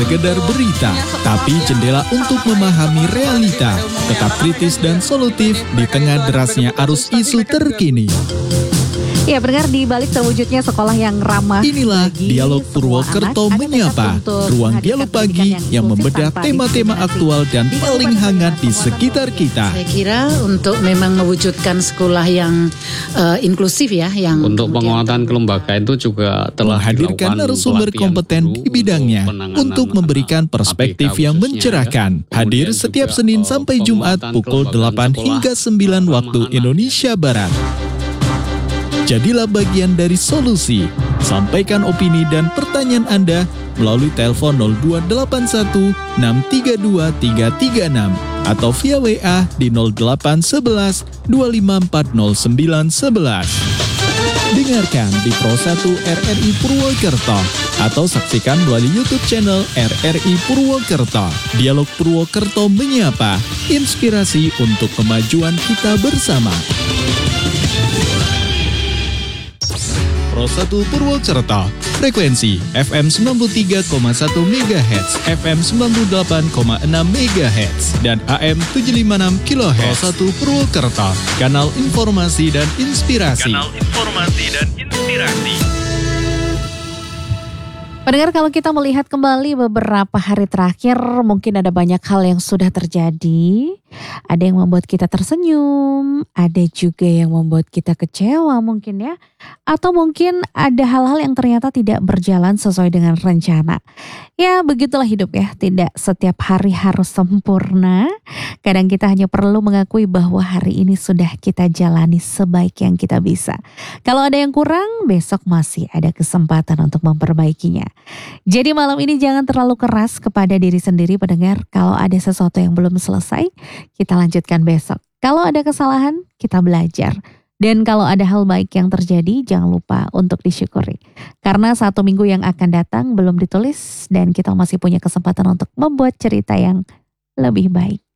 sekedar berita, tapi jendela untuk memahami realita. Tetap kritis dan solutif di tengah derasnya arus isu terkini. Ya, pendengar, di balik terwujudnya sekolah yang ramah. Inilah Dialog Purwokerto Menyapa, ruang dialog pagi yang membedah tema-tema aktual dan paling hangat di sekitar kita. Saya kira untuk memang mewujudkan sekolah yang inklusif ya, yang untuk penguatan kelembagaan itu juga telah menghadirkan narasumber kompeten di bidangnya untuk memberikan perspektif yang mencerahkan. Hadir setiap Senin sampai Jumat pukul 8 hingga 9 waktu Indonesia Barat. Jadilah bagian dari solusi. Sampaikan opini dan pertanyaan Anda melalui telepon 0281 632 336 atau via WA di 0811 2540 911. Dengarkan di Pro 1 RRI Purwokerto atau saksikan melalui YouTube channel RRI Purwokerto. Dialog Purwokerto Menyapa, inspirasi untuk kemajuan kita bersama. Pro 1 Purwokerto, frekuensi FM 93,1 MHz, FM 98,6 MHz, dan AM 756 kHz. Pro 1 Purwokerto, kanal informasi dan inspirasi. Pendengar, kalau kita melihat kembali beberapa hari terakhir, mungkin ada banyak hal yang sudah terjadi. Ada yang membuat kita tersenyum, ada juga yang membuat kita kecewa mungkin ya. Atau mungkin ada hal-hal yang ternyata tidak berjalan sesuai dengan rencana. Ya, begitulah hidup ya, tidak setiap hari harus sempurna. Kadang kita hanya perlu mengakui bahwa hari ini sudah kita jalani sebaik yang kita bisa. Kalau ada yang kurang, besok masih ada kesempatan untuk memperbaikinya. Jadi malam ini jangan terlalu keras kepada diri sendiri, pendengar. Kalau ada sesuatu yang belum selesai, kita lanjutkan besok. Kalau ada kesalahan, kita belajar. Dan kalau ada hal baik yang terjadi, jangan lupa untuk disyukuri. Karena 1 minggu yang akan datang belum ditulis dan kita masih punya kesempatan untuk membuat cerita yang lebih baik.